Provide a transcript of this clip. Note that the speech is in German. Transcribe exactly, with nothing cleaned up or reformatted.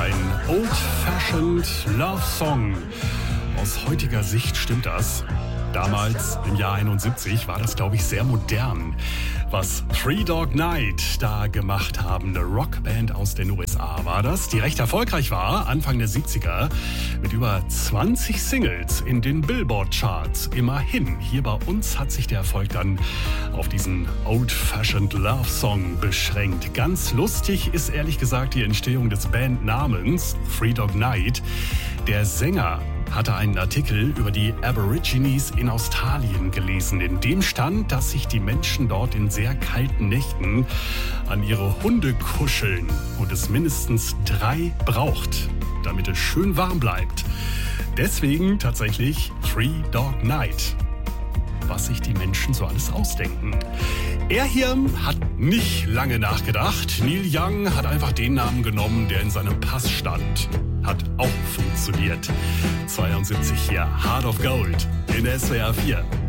ein Old-Fashioned Love Song. Aus heutiger Sicht stimmt das. Damals, im Jahr einundsiebzig, war das, glaube ich, sehr modern, was Three Dog Night da gemacht haben. Eine Rockband aus den U S A war das, die recht erfolgreich war, Anfang der siebziger, mit über zwanzig Singles in den Billboard-Charts. Immerhin, hier bei uns hat sich der Erfolg dann auf diesen Old-Fashioned Love Song beschränkt. Ganz lustig ist ehrlich gesagt die Entstehung des Bandnamens Three Dog Night. Der Sänger hatte einen Artikel über die Aborigines in Australien gelesen. In dem stand, dass sich die Menschen dort in sehr kalten Nächten an ihre Hunde kuscheln und es mindestens drei braucht, damit es schön warm bleibt. Deswegen tatsächlich Three Dog Night. Was sich die Menschen so alles ausdenken. Er hier hat nicht lange nachgedacht. Neil Young hat einfach den Namen genommen, der in seinem Pass stand. Hat auch funktioniert. zweiundsiebzig hier, Heart of Gold in S W R vier.